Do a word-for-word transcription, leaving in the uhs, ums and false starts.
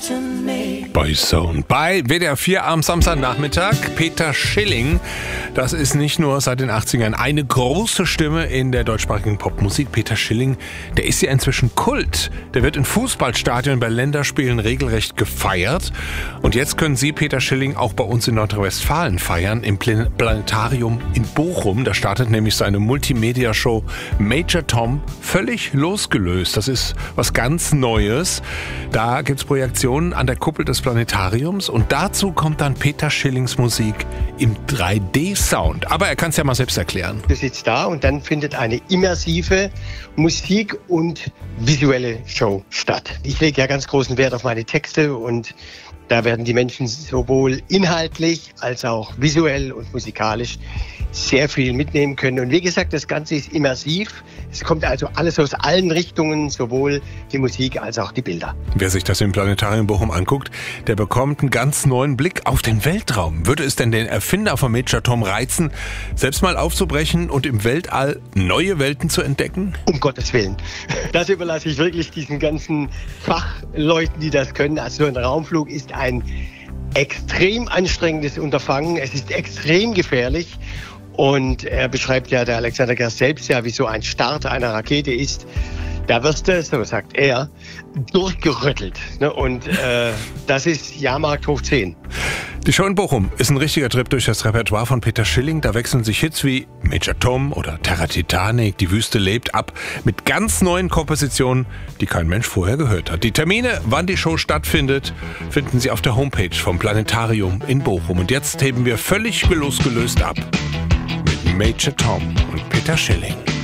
Boyzone bei W D R vier am Samstagnachmittag. Peter Schilling, das ist nicht nur seit den achtzigern eine große Stimme in der deutschsprachigen Popmusik. Peter Schilling, der ist ja inzwischen Kult. Der wird in Fußballstadien bei Länderspielen regelrecht gefeiert. Und jetzt können Sie Peter Schilling auch bei uns in Nordrhein-Westfalen feiern, im Planetarium in Bochum. Da startet nämlich seine Multimedia-Show Major Tom völlig losgelöst. Das ist was ganz Neues. Da gibt es Projektionen an der Kuppel des Planetariums und dazu kommt dann Peter Schillings Musik im drei D-Sound. Aber er kann es ja mal selbst erklären. Du sitzt da und dann findet eine immersive Musik- und visuelle Show statt. Ich lege ja ganz großen Wert auf meine Texte und da werden die Menschen sowohl inhaltlich als auch visuell und musikalisch sehr viel mitnehmen können. Und wie gesagt, das Ganze ist immersiv. Es kommt also alles aus allen Richtungen, sowohl die Musik als auch die Bilder. Wer sich das im Planetarium Bochum anguckt, der bekommt einen ganz neuen Blick auf den Weltraum. Würde es denn den Erfinder von Major Tom reizen, selbst mal aufzubrechen und im Weltall neue Welten zu entdecken? Um Gottes Willen. Das überlasse ich wirklich diesen ganzen Fachleuten, die das können. Also so ein Raumflug ist ein extrem anstrengendes Unterfangen. Es ist extrem gefährlich. Und er beschreibt ja, der Alexander Gerst selbst ja, wie so ein Start einer Rakete ist. Da wirst du, so sagt er, durchgerüttelt. Und äh, das ist Jahrmarkt hoch zehn. Die Show in Bochum ist ein richtiger Trip durch das Repertoire von Peter Schilling. Da wechseln sich Hits wie Major Tom oder Terra Titanic, Die Wüste lebt ab, mit ganz neuen Kompositionen, die kein Mensch vorher gehört hat. Die Termine, wann die Show stattfindet, finden Sie auf der Homepage vom Planetarium in Bochum. Und jetzt heben wir völlig losgelöst ab mit Major Tom und Peter Schilling.